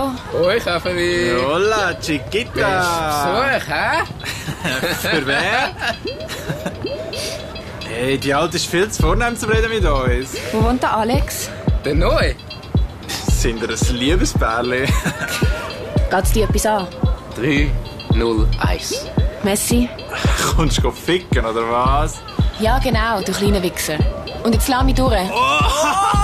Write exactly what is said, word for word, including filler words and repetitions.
Ciao. Hoi, Käferli. Hola, Chiquita. Besuch, hä? Für wer? Hey, die Alte ist viel zu vornehm zum Reden mit uns. Wo wohnt der Alex? Der Neu? Sind wir ein Liebespärli? Geht's dir etwas an? drei null eins. Messi? Kommst du ficken, oder was? Ja, genau, du kleiner Wichser. Und jetzt lass mich durch. Oh!